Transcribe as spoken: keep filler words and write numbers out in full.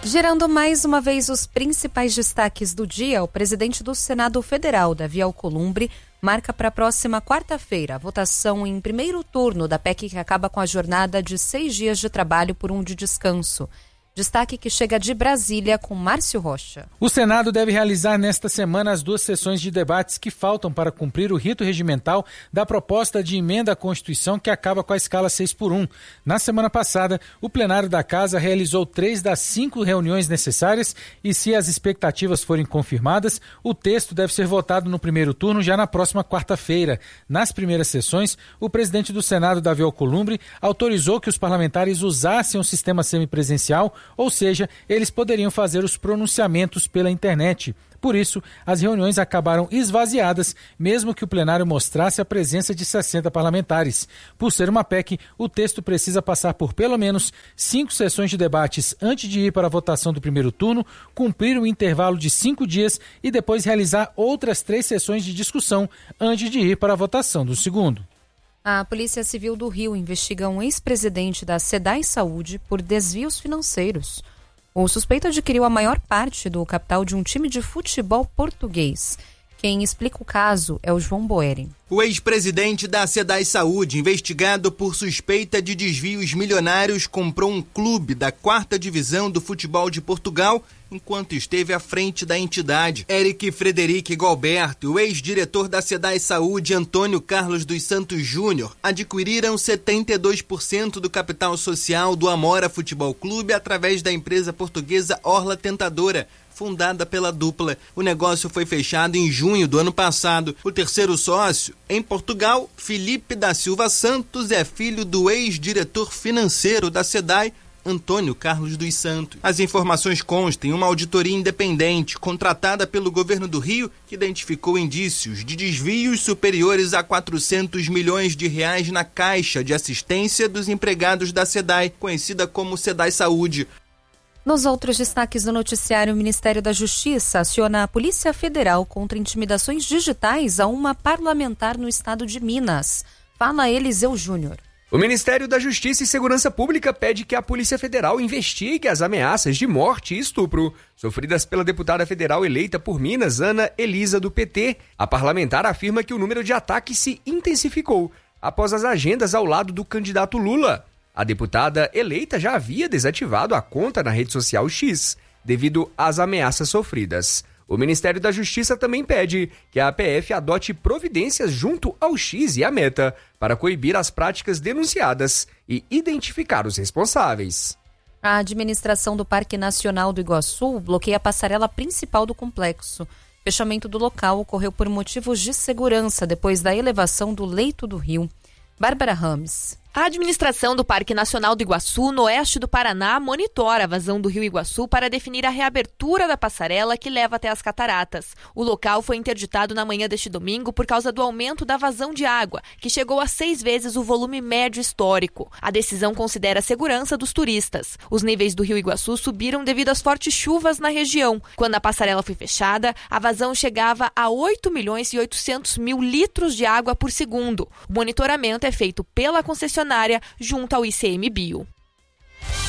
Gerando mais uma vez os principais destaques do dia, o presidente do Senado Federal, Davi Alcolumbre, marca para a próxima quarta-feira a votação em primeiro turno da P E C que acaba com a jornada de seis dias de trabalho por um de descanso. Destaque que chega de Brasília com Márcio Rocha. O Senado deve realizar nesta semana as duas sessões de debates que faltam para cumprir o rito regimental da proposta de emenda à Constituição que acaba com a escala seis por um. Na semana passada, o plenário da Casa realizou três das cinco reuniões necessárias e, se as expectativas forem confirmadas, o texto deve ser votado no primeiro turno já na próxima quarta-feira. Nas primeiras sessões, o presidente do Senado, Davi Alcolumbre, autorizou que os parlamentares usassem o sistema semipresencial, ou seja, eles poderiam fazer os pronunciamentos pela internet. Por isso, as reuniões acabaram esvaziadas, mesmo que o plenário mostrasse a presença de sessenta parlamentares. Por ser uma P E C, o texto precisa passar por pelo menos cinco sessões de debates antes de ir para a votação do primeiro turno, cumprir um intervalo de cinco dias e depois realizar outras três sessões de discussão antes de ir para a votação do segundo. A Polícia Civil do Rio investiga um ex-presidente da SEDAI Saúde por desvios financeiros. O suspeito adquiriu a maior parte do capital de um time de futebol português. Quem explica o caso é o João Boeri. O ex-presidente da SEDAI Saúde, investigado por suspeita de desvios milionários, comprou um clube da quarta divisão do futebol de Portugal enquanto esteve à frente da entidade. Eric Frederic Galberto e o ex-diretor da SEDAI Saúde, Antônio Carlos dos Santos Júnior, adquiriram setenta e dois por cento do capital social do Amora Futebol Clube através da empresa portuguesa Orla Tentadora, fundada pela dupla. O negócio foi fechado em junho do ano passado. O terceiro sócio, em Portugal, Felipe da Silva Santos, é filho do ex-diretor financeiro da SEDAI, Antônio Carlos dos Santos. As informações constam em uma auditoria independente contratada pelo governo do Rio, que identificou indícios de desvios superiores a quatrocentos milhões de reais na caixa de assistência dos empregados da SEDAI, conhecida como SEDAI Saúde. Nos outros destaques do noticiário, o Ministério da Justiça aciona a Polícia Federal contra intimidações digitais a uma parlamentar no estado de Minas. Fala Eliseu Júnior. O Ministério da Justiça e Segurança Pública pede que a Polícia Federal investigue as ameaças de morte e estupro sofridas pela deputada federal eleita por Minas, Ana Elisa, do P T. A parlamentar afirma que o número de ataques se intensificou após as agendas ao lado do candidato Lula. A deputada eleita já havia desativado a conta na rede social X devido às ameaças sofridas. O Ministério da Justiça também pede que a A P F adote providências junto ao X e à Meta para coibir as práticas denunciadas e identificar os responsáveis. A administração do Parque Nacional do Iguaçu bloqueia a passarela principal do complexo. O fechamento do local ocorreu por motivos de segurança depois da elevação do leito do rio. Bárbara Rames. A administração do Parque Nacional do Iguaçu, no oeste do Paraná, monitora a vazão do rio Iguaçu para definir a reabertura da passarela que leva até as cataratas. O local foi interditado na manhã deste domingo por causa do aumento da vazão de água, que chegou a seis vezes o volume médio histórico. A decisão considera a segurança dos turistas. Os níveis do rio Iguaçu subiram devido às fortes chuvas na região. Quando a passarela foi fechada, a vazão chegava a oito milhões e oitocentos mil litros de água por segundo. O monitoramento é feito pela concessionária junto ao I C M Bio.